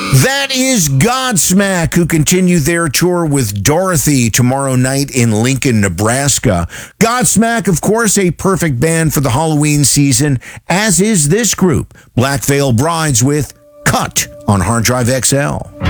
That is Godsmack, who continue their tour with Dorothy tomorrow night in Lincoln, Nebraska. Godsmack, of course, a perfect band for the Halloween season, as is this group, Black Veil Brides, with Cut on Hard Drive XL.